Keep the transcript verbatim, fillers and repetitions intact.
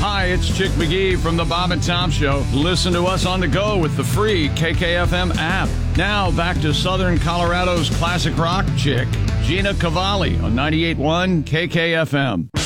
Hi, it's Chick McGee from the Bob and Tom Show. Listen to us on the go with the free K K F M app. Now back to Southern Colorado's classic rock chick, Gina Cavalli on ninety-eight point one K K F M.